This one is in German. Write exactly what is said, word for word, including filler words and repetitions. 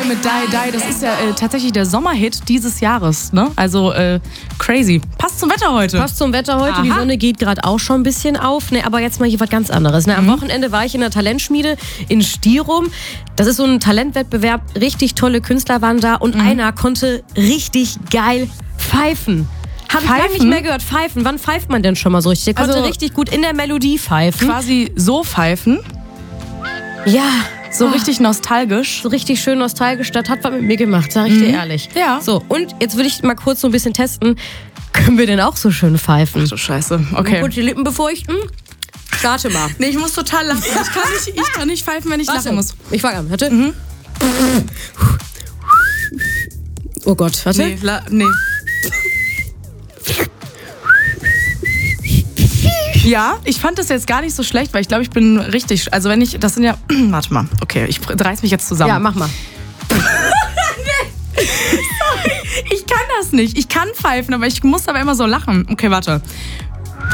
mit Die Die, das ist ja äh, tatsächlich der Sommerhit dieses Jahres, ne? Also äh, crazy. Passt zum Wetter heute. Passt zum Wetter heute. Aha. Die Sonne geht gerade auch schon ein bisschen auf. Ne, aber jetzt mal hier was ganz anderes. Ne? Am mhm. Wochenende war ich in der Talentschmiede in Stirum. Das ist so ein Talentwettbewerb. Richtig tolle Künstler waren da. Und mhm. einer konnte richtig geil pfeifen. Habe ich lange nicht mehr gehört. Pfeifen. Wann pfeift man denn schon mal so richtig? Der konnte also, richtig gut in der Melodie pfeifen. Quasi so pfeifen? Ja. So oh. richtig nostalgisch. So richtig schön nostalgisch. Das hat was mit mir gemacht, sag ich mhm. dir ehrlich. Ja. So, und jetzt will ich mal kurz so ein bisschen testen. Können wir denn auch so schön pfeifen? Ach du Scheiße. Okay. Und die Lippen befeuchten? Starte mal. Nee, ich muss total lachen. Ich kann nicht, ich kann nicht pfeifen, wenn ich warte. lachen muss. Ich fange an. Warte. Mhm. Oh Gott, warte. Nee, la- nee. Ja, ich fand das jetzt gar nicht so schlecht, weil ich glaube, ich bin richtig. Also wenn ich, das sind ja, warte mal, okay, ich reiß mich jetzt zusammen. Ja, mach mal. Nee. Sorry, ich kann das nicht. Ich kann pfeifen, aber ich muss aber immer so lachen. Okay, warte.